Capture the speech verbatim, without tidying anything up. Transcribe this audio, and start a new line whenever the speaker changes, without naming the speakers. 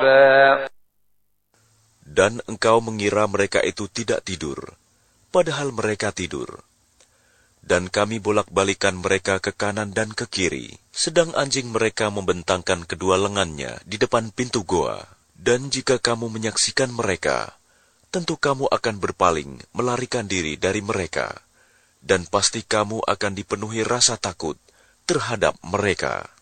ضعفا
Dan engkau mengira mereka itu tidak tidur, padahal mereka tidur. Dan kami bolak-balikan mereka ke kanan dan ke kiri, sedang anjing mereka membentangkan kedua lengannya di depan pintu goa. Dan jika kamu menyaksikan mereka, tentu kamu akan berpaling, melarikan diri dari mereka, dan pasti kamu akan dipenuhi rasa takut terhadap mereka.